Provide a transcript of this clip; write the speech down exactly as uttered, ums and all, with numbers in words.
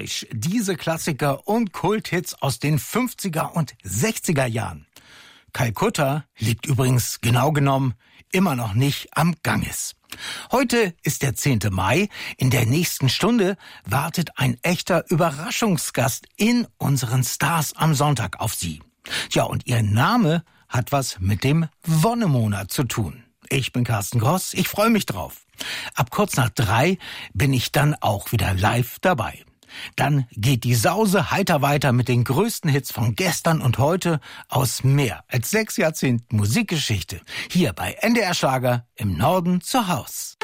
Wählerisch diese Klassiker und Kulthits aus den fünfziger und sechziger Jahren. Kalkutta liegt übrigens genau genommen immer noch nicht am Ganges. Heute ist der zehnte Mai. In der nächsten Stunde wartet ein echter Überraschungsgast in unseren Stars am Sonntag auf Sie. Ja, und Ihr Name hat was mit dem Wonnemonat zu tun. Ich bin Carsten Gross, ich freue mich drauf. Ab kurz nach drei bin ich dann auch wieder live dabei. Dann geht die Sause heiter weiter mit den größten Hits von gestern und heute aus mehr als sechs Jahrzehnten Musikgeschichte. Hier bei N D R Schlager im Norden zu Haus.